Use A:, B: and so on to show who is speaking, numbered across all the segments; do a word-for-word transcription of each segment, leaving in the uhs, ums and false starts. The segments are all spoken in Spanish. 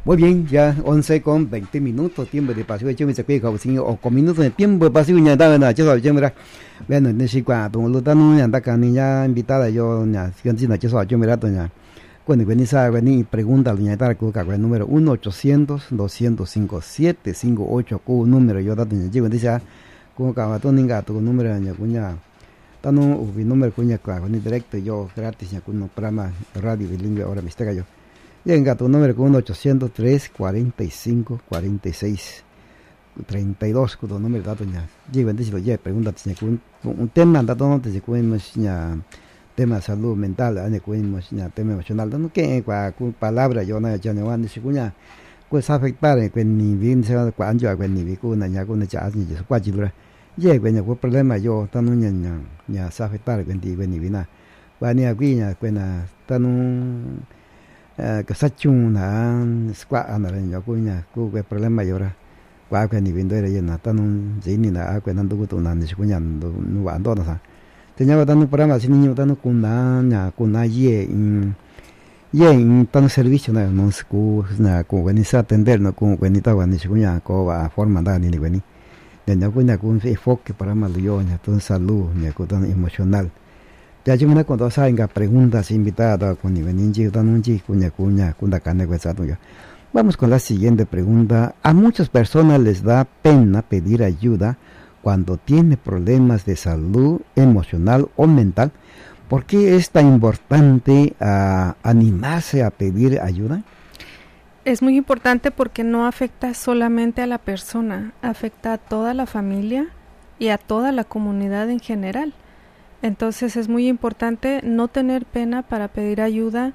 A: Muy bien, ya once con veinte minutos, tiempo de pasión, yo me saqué como cinco o con minutos de tiempo de pasión, ya estaba en la chica, yo mira, bueno, en ese cuadro, lo tan ya está niña invitada, yo, ya, si antes la chica, yo mira, doña, cuando venís a venir, pregunta, doña, está con el número uno ochocientos doscientos cincuenta y siete cincuenta y ocho, con número, yo, doña, yo, dice, con cada todo ninga, tu número, doña, cuña, tan un número, cuña, con directo, yo, gratis, ya, con un programa radio bilingüe, ahora me está yo. Llega tu número con uno ochocientos tres cuarenta y cinco cuarenta y seis treinta y dos con tu número de datos ya. Llega antes lo ya pregunta un un tema de datos antes de cuemos ya tema de salud mental, ane cuemos ya tema emocional, no que cua palabra yo na ya no ande sigunya pues afectar en ni bien se va cuando yo en ni vi con ya con ya ni se cuachi dura. Llega cuando el problema yo tan un ya ya se afectar en ti en ni vina. Va ni aquí ya cuena tan un que sachun na squat ana ren yo kunya ku ke problema yora kwa ke ni vindo era yena tanun jini na ku nan du tu nan ni kunya nu wa ndo na sa tenía dando programa sin niño dando kuna na kuna ye in ye in tan servicio na no sku na ku veni sa atender no ku veni ta ni kunya ko va forma da ni veni de na kunya ku enfoque para mal yo na ton salud ni ku tan emocional. Ya yo me cuando saben preguntas invitadas con Ibeninji Danunji cuña cuña cunda cane ya. Vamos con la siguiente pregunta. A muchas personas les da pena pedir ayuda cuando tiene problemas de salud emocional o mental. ¿Por qué es tan importante uh, animarse a pedir ayuda?
B: Es muy importante porque no afecta solamente a la persona, afecta a toda la familia y a toda la comunidad en general. Entonces es muy importante no tener pena para pedir ayuda,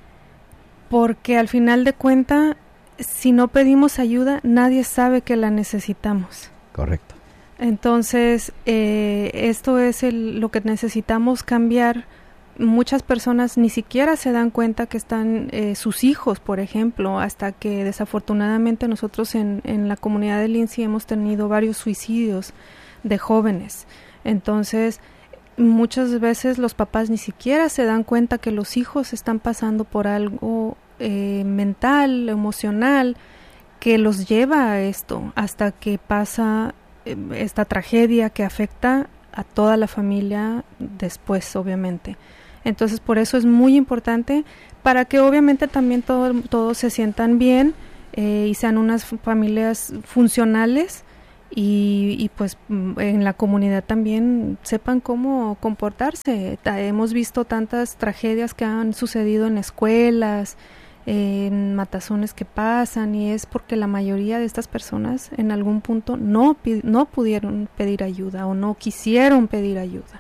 B: porque al final de cuentas, si no pedimos ayuda, nadie sabe que la necesitamos.
A: Correcto.
B: Entonces, eh, esto es el, lo que necesitamos cambiar. Muchas personas ni siquiera se dan cuenta que están eh, sus hijos, por ejemplo, hasta que desafortunadamente nosotros en, en la comunidad de Lindsay hemos tenido varios suicidios de jóvenes. Entonces, muchas veces los papás ni siquiera se dan cuenta que los hijos están pasando por algo eh, mental, emocional, que los lleva a esto, hasta que pasa eh, esta tragedia que afecta a toda la familia después, obviamente. Entonces, por eso es muy importante, para que obviamente también todo, todos se sientan bien eh, y sean unas familias funcionales. Y, y pues en la comunidad también sepan cómo comportarse. Hemos visto tantas tragedias que han sucedido en escuelas, en matazones que pasan, y es porque la mayoría de estas personas en algún punto no, no pudieron pedir ayuda o no quisieron pedir ayuda.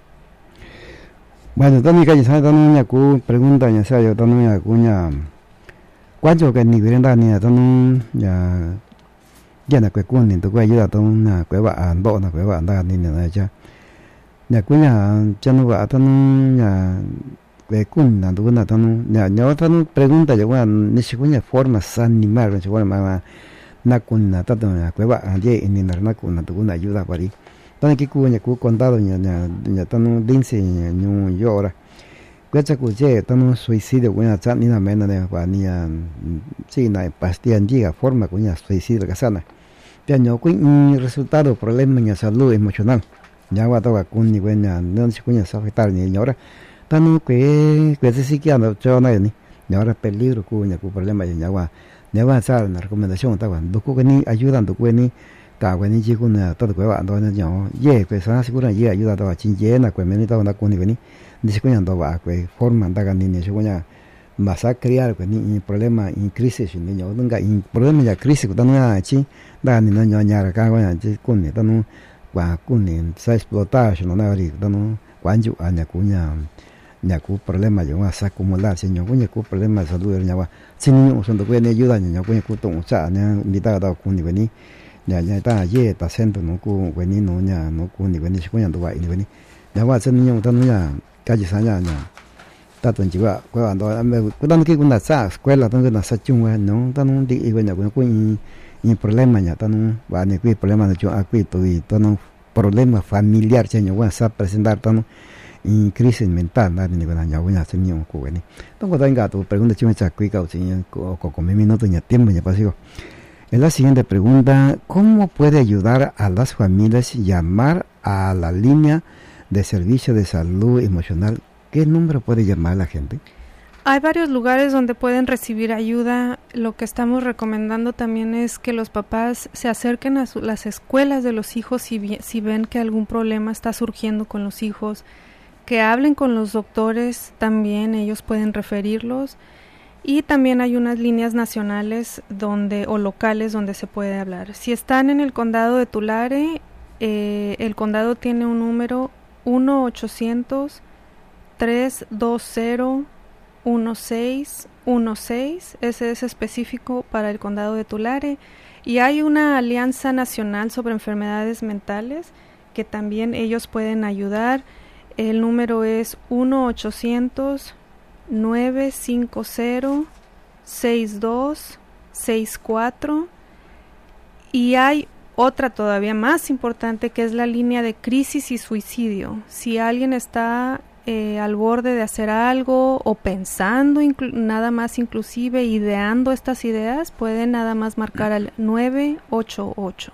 A: Bueno, también que ya dan una pregunta, ya sea yo dan una cuña, ¿cuánto que ni vienen ni dan ya ya na kwe kun ni to kwe ayuda to na kwe ba ando na kwe ba anda ni na cha na kwe ya chanu ba to ya kwe kun na to na to ya yo to pregunta ya wa ni si kunya forma san ni mar ni forma ma na kun na to na kwe ba ye ni na na kun na to na ayuda pari to ki ku nya ku condado nya nya nya to no dinse nyu yo ora kwe cha ku je to no suicidio kunya cha ni na mena ne ba ni ya si na pastilla llega forma kunya suicidio ka sana ya kuin resultado problema en salud emocional ya va toca kun ni buena no se cuña afectar ni ahora tan que que se siquiera no yo no ni ahora peligro cuña cu problema ya va ya va a ser una recomendación ta cuando cu ni ayudando cu ni ta cu ni ji cu na todo cu va no ya ye que sana segura ye ayuda ta chin ye na cu me ni ta na cu ni ni ni se cuña va cu forma ta ga ni ni se cuña vas a crear que ni problema en crisis ni yo nunca en problema ya crisis que tan na chi da ni no nya ra ka ya chi kun ni tan wa kun ni sa explotar no na ri tan quan ju anya ku nya nya ku problema yo va a acumular si yo ku nya ku problema de salud nya wa si ni son do que ni ayuda nya ku ku tong cha nya invita da ku ni ni nya nya ta ye ta centro no ku we ni no nya no ku ni ni ku nya do wa ni ni nya wa sen ni yo tan nya ka ji sa nya nya ta tuần chỉ qua qua bản đó em cũng đang cái cũng là sa escuela đang cái là sa chung á nó ta nó đi bên nhà cũng có những problema nhà ta nó và những cái problema là cho aquí tụi ta nó problema familiar cho nhau sa presentar ta nó y crisis mental na ni con ya buena señor ko ni tengo tenga tu pregunta chime cha kui ka señor ko con mi minuto ya tiempo ya pasó. En la siguiente pregunta, ¿cómo puede ayudar a las familias llamar a la línea de servicio de salud emocional? ¿Qué número puede llamar la gente?
B: Hay varios lugares donde pueden recibir ayuda. Lo que estamos recomendando también es que los papás se acerquen a su, las escuelas de los hijos si, vi, si ven que algún problema está surgiendo con los hijos, que hablen con los doctores también, ellos pueden referirlos. Y también hay unas líneas nacionales donde o locales donde se puede hablar. Si están en el condado de Tulare, eh, el condado tiene un número uno ochocientos, tres dos cero, uno seis uno seis. Ese es específico para el condado de Tulare. Y hay una alianza nacional sobre enfermedades mentales que también ellos pueden ayudar. El número es uno ochocientos, nueve cinco cero, seis dos seis cuatro. Y hay otra todavía más importante que es la línea de crisis y suicidio. Si alguien está eh, al borde de hacer algo o pensando inclu- nada más inclusive ideando estas ideas, puede nada más marcar al nueve ocho ocho.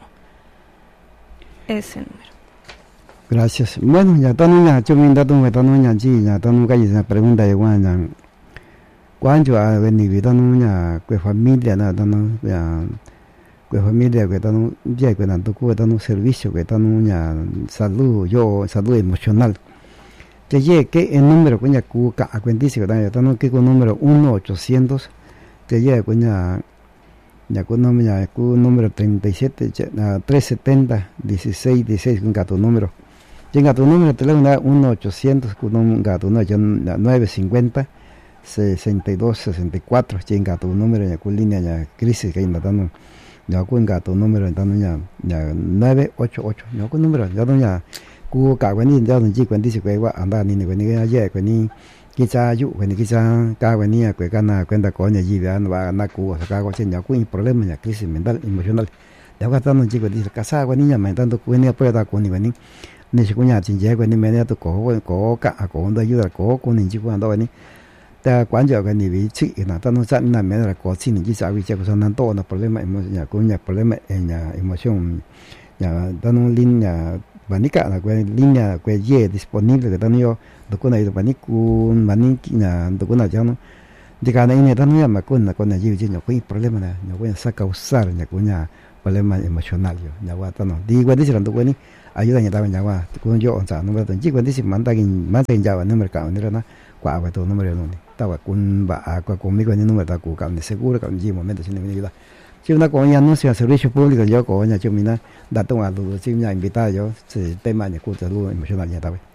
B: Ese número.
A: Gracias. Bueno, ya estamos ya, yo me dato me estamos ya allí, ya estamos casi esa pregunta de cuando cuando a venir estamos ya con familia, nada, estamos ya con familia que estamos ya que tanto que estamos servicio que estamos ya salud, yo salud emocional. Ya llegué que el número que ya cuca a cuentice que estamos que con número uno ochocientos, ya llegué con ya ya con número ya con número treinta y siete, trescientos setenta, dieciséis, dieciséis con gato número. Llega tu número de teléfono uno ochocientos con un gato nueve cincuenta, sesenta y dos sesenta y cuatro. Llega tu número de línea ya crisis que está dando. Ya con gato número dando ya ya nueve ocho ocho. Ya con número ya don ya cu ca quan ni ya don ji quan dice que va anda ni ni quan ni ya quan ni quizá yu quan ni quizá ca quan ni que gana cuenta con ya ji va va na cu saca con ya con problema ya crisis mental emocional. Ya va dando ji quan dice casa quan ni ya me dando quan ni puede dar con ni quan ni ni si cuña sin llegar ni media tu co co ca co da ayuda co con ni cuando ni ta quan yo que ni vi chi na ta no san na me la co chi ni sa vi che son tanto no problema emoción cuña problema en ya emoción ya dan línea banica la que línea que ye disponible que dan yo do con ahí banicu baniqui na do con ya no de cada ni dan ya ma con na con allí yo no hay problema na no voy a sacar usar ya cuña problema emocional yo ya va no digo dice tanto que ni ayuda ya también ya va con yo o sea no me dan chico dice manda que manda ya va no mercado ni na qua va todo número no ni estaba con va conmigo en el número de cu de seguro que en momento sin ayuda si una coña anuncio servicio público yo coña yo mina dato a los si me invita yo se tema de cultura emocional ya también.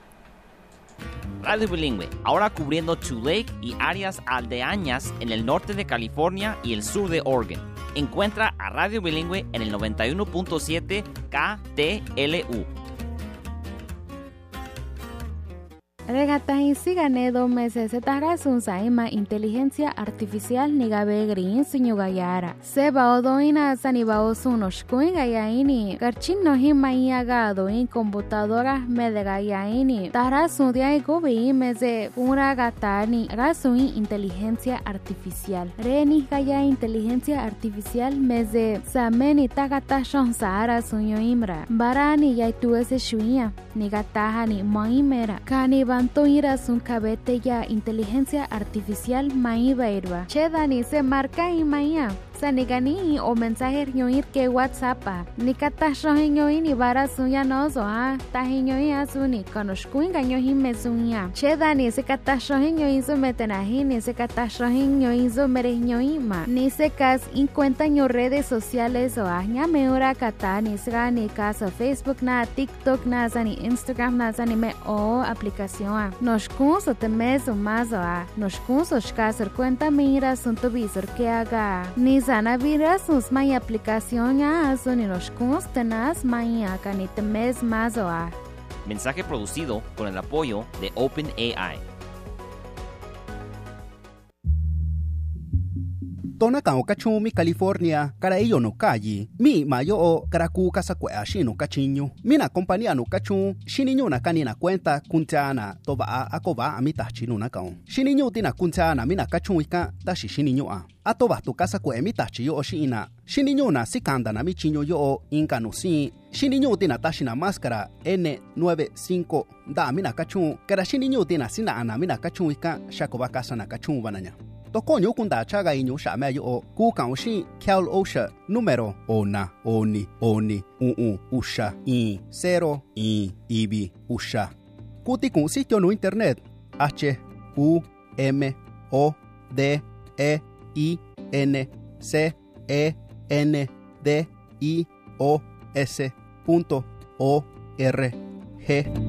C: Radio Bilingüe, ahora cubriendo Tule y áreas aldeañas en el norte de California y el sur de Oregon. Encuentra a Radio Bilingüe en el noventa y uno punto siete K T L U.
D: Regatahin sigane do meses setahras un saima inteligencia artificial nigabe green sunyugayara. Seba odoina sanibao sunos kuingayaini. Garchin no himayagado in computadora medegayaini. Tahrasun de gobi meze una gatani rasuin inteligencia artificial. Reni gaya inteligencia artificial meze sameni tagata shonsara sunyoimra. Barani yaituese shuia nigatahani moimera. Kani Banto ira sun cabete ya inteligencia artificial mai bairba. Chedani se marca y maya. Sanigani o mensaje ñoir que WhatsApp. Ni kata shohin ni bara suya nozo ha. Tahin asuni konoshkuin ganyo hime suya. Chedani se kata shohin ñoizo metenahi ni se kata shohin ñoizo mere ñoima. Ni se kas in cuenta ño redes sociales o ahña meura kata ni se ni caso Facebook na TikTok na zani Instagram na zani me o aplicación. Nos kunso te meso mazo a. Nos kunso shkasar cuenta mira sun tu visor que haga. Ni sana viras sus mai aplicación ya son y los constenas mai acá ni te mes más o a.
C: Mensaje producido con el apoyo de OpenAI.
E: Tona kao kachumi California kara iyo no kayi mi mayo o karaku kasakwe ashino kachinyo mina compañía no kachu shiniño na kanina cuenta kuntana toba akova amita chinu na kao shiniño tina kuntana mina kachu ika tashi shiniño a atoba tu kasakwe amita chiyo oshina shiniño na sikanda na michinyo yo inka no si shiniño tina tashi na máscara N noventa y cinco da mina kachu kara shiniño tina sina ana mina kachu ika shakoba kasa na kachu bananya Tokonyo kunda chaga inyo shamayo o kukaoshi Cal Osha número ona oni oni uu usha i cero i ibi usha. Kuti kun sitio no internet H U M O D E I N C E N D I O S punto O R G